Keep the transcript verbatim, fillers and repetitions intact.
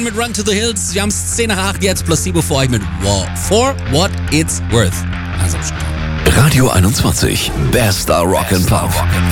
Jordan mit Run to the Hills. Wir haben es zehn nach acht jetzt, plus sieben vor euch mit wow, For What It's Worth. Also, Radio einundzwanzig, bester Rock and Pop.